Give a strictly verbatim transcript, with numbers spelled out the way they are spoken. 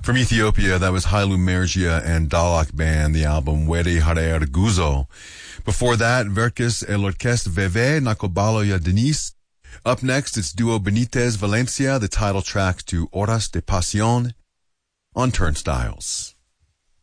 From Ethiopia, that was Hailu Mergia and Dalak Band, the album Weri Harer Guzo. Before that, Verkis El Orquestre Veve, Nakobalo Ya Denise. Up next, it's duo Benitez Valencia, the title track to Horas de Pasión on Turnstiles.